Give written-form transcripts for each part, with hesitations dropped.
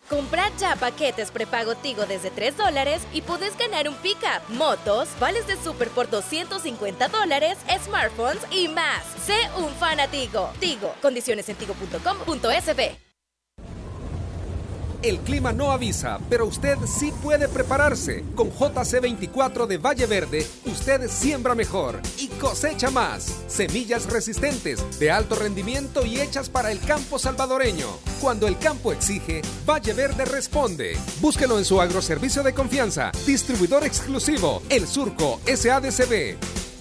Comprar ya paquetes prepago Tigo desde $3 y podés ganar un pickup, motos, vales de súper por $250, smartphones y más. Sé un fan a Tigo. Tigo. Condiciones en tigo.com.sb. El clima no avisa, pero usted sí puede prepararse. Con JC24 de Valle Verde, usted siembra mejor y cosecha más. Semillas resistentes, de alto rendimiento y hechas para el campo salvadoreño. Cuando el campo exige, Valle Verde responde. Búsquelo en su agroservicio de confianza. Distribuidor exclusivo, El Surco, SADCB.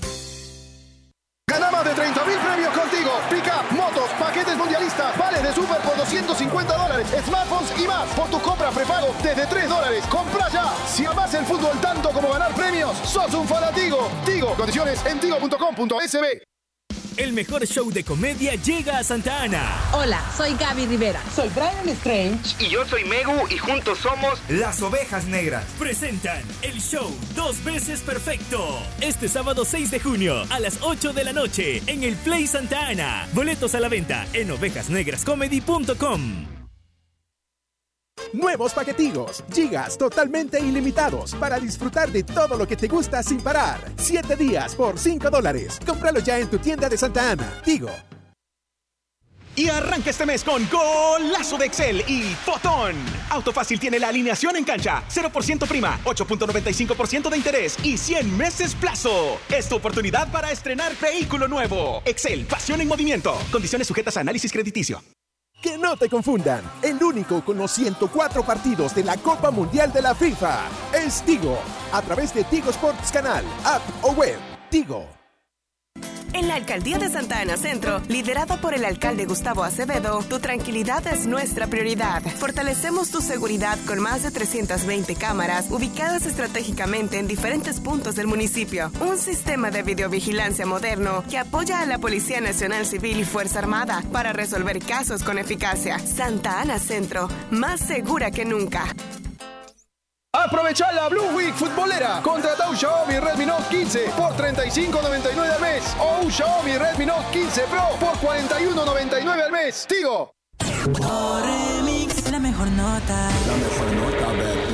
Gana más de 30,000 premios contigo. Pick-up, motos, paquetes mundialistas, vales de súper por $250, smartphones y más. Por tu compra prepago desde $3. ¡Compra ya! Si amas el fútbol tanto como ganar premios, sos un fanatigo. Tigo. Condiciones en tigo.com.sb. El mejor show de comedia llega a Santa Ana. Hola, soy Gaby Rivera. Soy Brian Strange. Y yo soy Megu y juntos somos Las Ovejas Negras. Presentan el show 2 veces perfecto. Este sábado 6 de junio a las 8 de la noche en el Play Santa Ana. Boletos a la venta en ovejasnegrascomedy.com. Nuevos paquetigos, gigas totalmente ilimitados para disfrutar de todo lo que te gusta sin parar. 7 días por $5. Cómpralo ya en tu tienda de Santa Ana. Tigo. Y arranca este mes con Golazo de Excel y Fotón. Autofácil tiene la alineación en cancha, 0% prima, 8.95% de interés y 100 meses plazo. Es tu oportunidad para estrenar vehículo nuevo. Excel, pasión en movimiento. Condiciones sujetas a análisis crediticio. Que no te confundan, el único con los 104 partidos de la Copa Mundial de la FIFA es Tigo, a través de Tigo Sports Canal, app o web. Tigo. En la Alcaldía de Santa Ana Centro, liderada por el alcalde Gustavo Acevedo, tu tranquilidad es nuestra prioridad. Fortalecemos tu seguridad con más de 320 cámaras ubicadas estratégicamente en diferentes puntos del municipio. Un sistema de videovigilancia moderno que apoya a la Policía Nacional Civil y Fuerza Armada para resolver casos con eficacia. Santa Ana Centro, más segura que nunca. Aprovecha la Blue Week futbolera. Contrata un Xiaomi Redmi Note 15 por $35.99 al mes o un Xiaomi Redmi Note 15 Pro por $41.99 al mes. Tigo. Remix, la mejor nota. La mejor nota, bebé.